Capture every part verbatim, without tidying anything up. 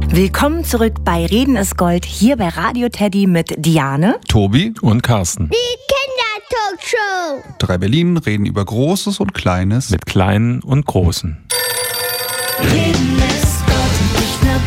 Willkommen zurück bei Reden ist Gold, hier bei Radio Teddy mit Diane, Tobi und Carsten. Die Kindertalkshow. Drei Berlin reden über Großes und Kleines. Mit Kleinen und Großen. Reden ist Gold und nicht nur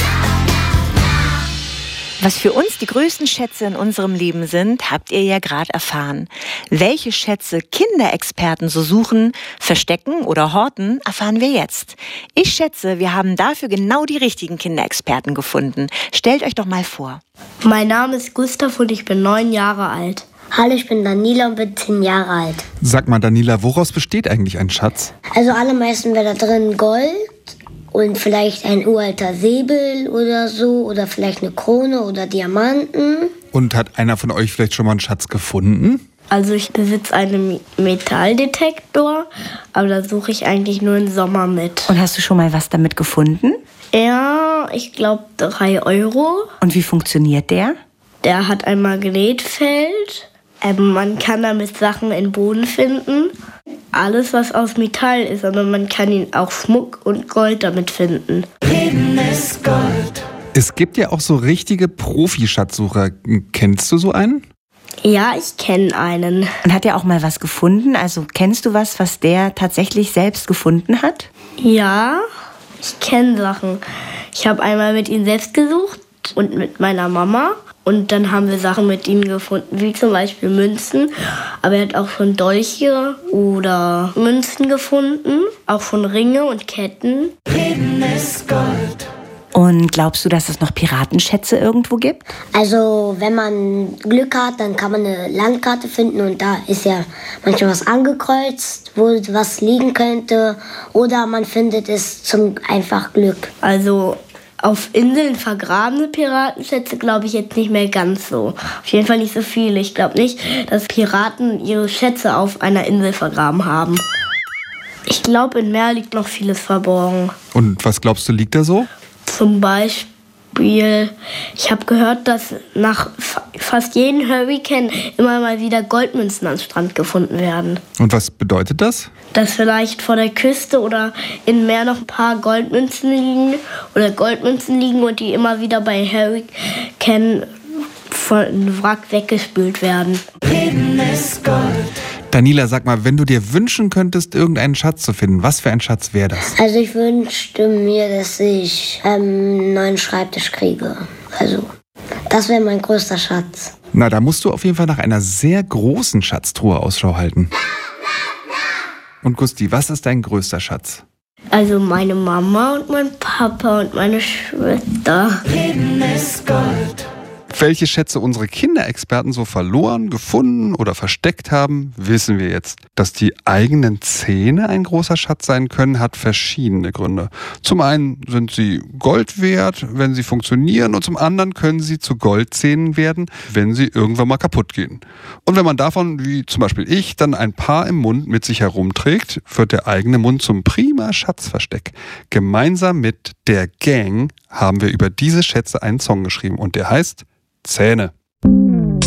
Was für uns die größten Schätze in unserem Leben sind, habt ihr ja gerade erfahren. Welche Schätze Kinderexperten so suchen, verstecken oder horten, erfahren wir jetzt. Ich schätze, wir haben dafür genau die richtigen Kinderexperten gefunden. Stellt euch doch mal vor. Mein Name ist Gustav und ich bin neun Jahre alt. Hallo, ich bin Daniela und bin zehn Jahre alt. Sag mal, Daniela, woraus besteht eigentlich ein Schatz? Also allermeisten wäre da drin Gold und vielleicht ein uralter Säbel oder so oder vielleicht eine Krone oder Diamanten. Und hat einer von euch vielleicht schon mal einen Schatz gefunden? Also ich besitze einen Metalldetektor, aber da suche ich eigentlich nur im Sommer mit. Und hast du schon mal was damit gefunden? Ja, ich glaube drei Euro. Und wie funktioniert der? Der hat ein Magnetfeld. Ähm, man kann damit Sachen im Boden finden. Alles, was aus Metall ist, aber man kann ihn auch Schmuck und Gold damit finden. Reden ist Gold. Es gibt ja auch so richtige Profi-Schatzsucher. Kennst du so einen? Ja, ich kenne einen. Und hat er auch mal was gefunden? Also kennst du was, was der tatsächlich selbst gefunden hat? Ja, ich kenne Sachen. Ich habe einmal mit ihm selbst gesucht und mit meiner Mama. Und dann haben wir Sachen mit ihm gefunden, wie zum Beispiel Münzen. Aber er hat auch schon Dolche oder Münzen gefunden. Auch schon Ringe und Ketten. Reden ist Gold. Und glaubst du, dass es noch Piratenschätze irgendwo gibt? Also wenn man Glück hat, dann kann man eine Landkarte finden und da ist ja manchmal was angekreuzt, wo was liegen könnte. Oder man findet es zum einfach Glück. Also auf Inseln vergrabene Piratenschätze glaube ich jetzt nicht mehr ganz so. Auf jeden Fall nicht so viele. Ich glaube nicht, dass Piraten ihre Schätze auf einer Insel vergraben haben. Ich glaube, im Meer liegt noch vieles verborgen. Und was glaubst du, liegt da so? Zum Beispiel, ich habe gehört, dass nach fa- fast jedem Hurricane immer mal wieder Goldmünzen am Strand gefunden werden. Und was bedeutet das? Dass vielleicht vor der Küste oder im Meer noch ein paar Goldmünzen liegen oder Goldmünzen liegen und die immer wieder bei Hurricane von Wrack weggespült werden. Reden ist Gold. Daniela, sag mal, wenn du dir wünschen könntest, irgendeinen Schatz zu finden, was für ein Schatz wäre das? Also ich wünschte mir, dass ich ähm, einen neuen Schreibtisch kriege. Also das wäre mein größter Schatz. Na, da musst du auf jeden Fall nach einer sehr großen Schatztruhe Ausschau halten. Und Gusti, was ist dein größter Schatz? Also meine Mama und mein Papa und meine Schwester. Reden ist Gold. Welche Schätze unsere Kinderexperten so verloren, gefunden oder versteckt haben, wissen wir jetzt. Dass die eigenen Zähne ein großer Schatz sein können, hat verschiedene Gründe. Zum einen sind sie Gold wert, wenn sie funktionieren, und zum anderen können sie zu Goldzähnen werden, wenn sie irgendwann mal kaputt gehen. Und wenn man davon, wie zum Beispiel ich, dann ein paar im Mund mit sich herumträgt, wird der eigene Mund zum prima Schatzversteck. Gemeinsam mit der Gang haben wir über diese Schätze einen Song geschrieben und der heißt Zähne.